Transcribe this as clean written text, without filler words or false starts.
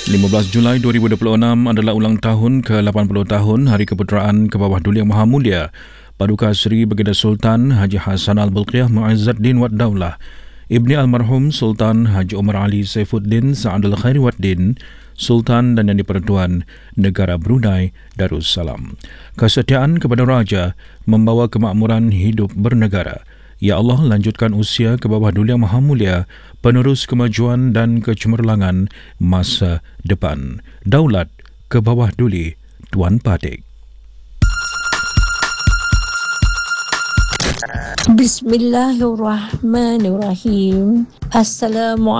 15 Julai 2026 adalah ulang tahun ke-80 tahun Hari Keputeraan ke bawah Duli Yang Maha Mulia Paduka Seri Baginda Sultan Haji Hassan Al-Bolkiah Mu'izzuddin Wad Daulah Ibni Almarhum Sultan Haji Omar Ali Saifuddin Sa'adul Khairi Waddin Sultan dan Yang di-Pertuan Negara Brunei Darussalam. Kesetiaan kepada Raja membawa kemakmuran hidup bernegara. Ya Allah, lanjutkan usia ke bawah Duli Yang Maha Mulia, penerus kemajuan dan kecemerlangan masa depan. Daulat ke bawah Duli Tuan Patik. Bismillahirrahmanirrahim. Assalamualaikum